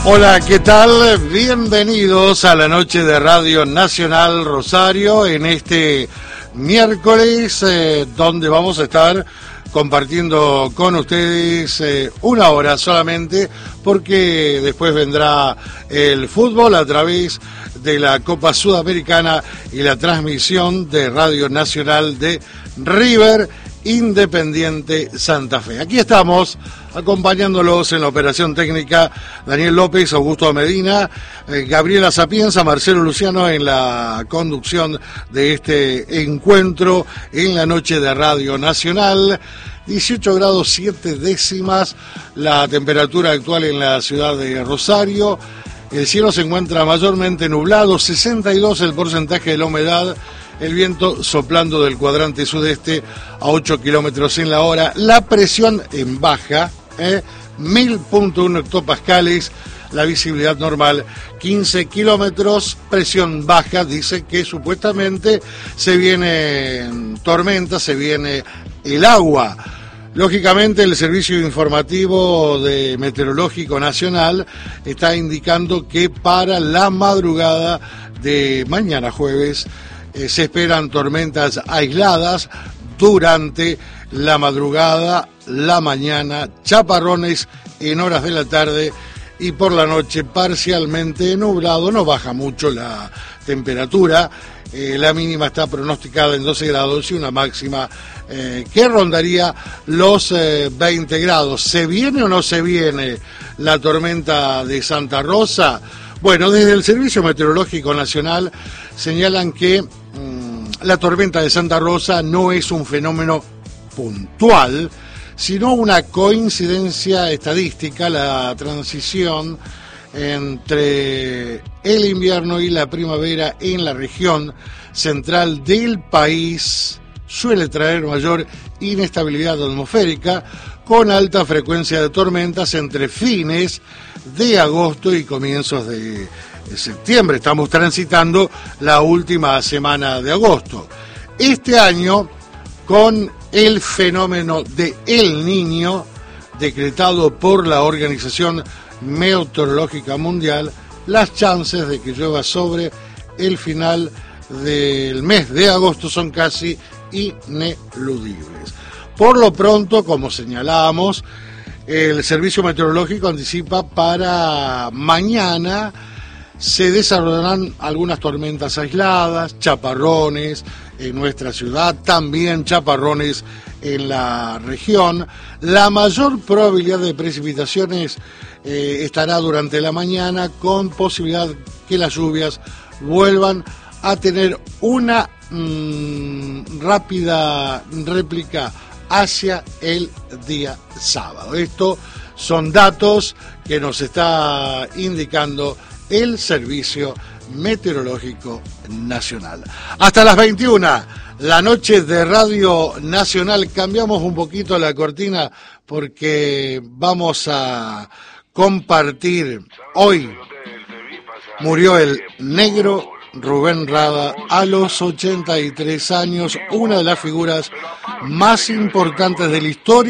Hola, ¿qué tal? Bienvenidos a la noche de Radio Nacional Rosario en este miércoles, donde vamos a estar compartiendo con ustedes una hora solamente, porque después vendrá el fútbol a través de la Copa Sudamericana y la transmisión de Radio Nacional de River Independiente Santa Fe. Aquí estamos acompañándolos en la operación técnica Daniel López, Augusto Medina, Gabriela Sapienza, Marcelo Luciano en la conducción de este encuentro en la noche de Radio Nacional. 18 grados 7 décimas la temperatura actual en la ciudad de Rosario. El cielo se encuentra mayormente nublado, 62 el porcentaje de la humedad. El viento soplando del cuadrante sudeste a 8 kilómetros en la hora. La presión en baja, 1000.1 hectopascales. La visibilidad normal, 15 kilómetros. Presión baja, dice que supuestamente se viene tormenta, se viene el agua. Lógicamente, el Servicio Informativo de Meteorológico Nacional está indicando que para la madrugada de mañana jueves se esperan tormentas aisladas durante la madrugada, la mañana, chaparrones en horas de la tarde y por la noche parcialmente nublado. No baja mucho la temperatura, la mínima está pronosticada en 12 grados y una máxima que rondaría los 20 grados. ¿Se viene o no se viene la tormenta de Santa Rosa? Bueno, desde el Servicio Meteorológico Nacional señalan que la tormenta de Santa Rosa no es un fenómeno puntual, sino una coincidencia estadística, la transición entre el invierno y la primavera en la región central del país suele traer mayor inestabilidad atmosférica, con alta frecuencia de tormentas entre fines de agosto y comienzos de septiembre. Estamos transitando la última semana de agosto. Este año, con el fenómeno de El Niño, decretado por la Organización Meteorológica Mundial, las chances de que llueva sobre el final del mes de agosto son casi ineludibles. Por lo pronto, como señalábamos, el Servicio Meteorológico anticipa para mañana se desarrollarán algunas tormentas aisladas, chaparrones en nuestra ciudad, también chaparrones en la región. La mayor probabilidad de precipitaciones estará durante la mañana, con posibilidad que las lluvias vuelvan a tener una rápida réplica hacia el día sábado. Estos son datos que nos está indicando el Servicio Meteorológico Nacional. Hasta las 21, la noche de Radio Nacional. Cambiamos un poquito la cortina porque vamos a compartir. Hoy murió el negro Rubén Rada a los 83 años, una de las figuras más importantes de la historia